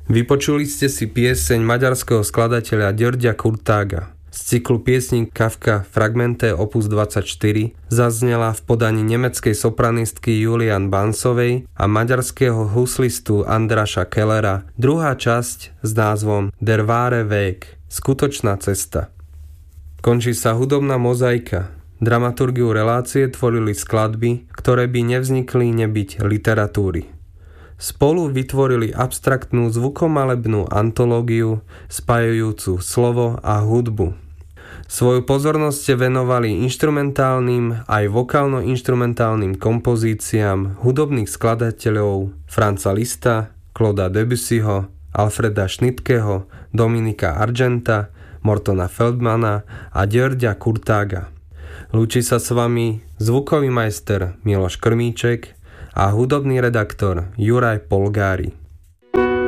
Vypočuli ste si pieseň maďarského skladateľa Györgya Kurtága. Z cyklu piesní Kafka Fragmente opus 24 zaznela v podaní nemeckej sopranistky Julian Bansovej a maďarského huslistu Andráša Kellera druhá časť s názvom Der wahre Weg, skutočná cesta. Končí sa hudobná mozaika. Dramaturgiu relácie tvorili skladby, ktoré by nevznikli nebyť literatúry. Spolu vytvorili abstraktnú zvukomalebnú antológiu spájajúcu slovo a hudbu. Svoju pozornosť ste venovali inštrumentálnym aj vokálno-inštrumentálnym kompozíciám hudobných skladateľov Franza Liszta, Clauda Debussyho, Alfreda Schnittkeho, Dominika Argenta, Mortona Feldmana a Györgya Kurtága. Lúči sa s vami zvukový majster Miloš Krmíček a hudobný redaktor Juraj Polgári.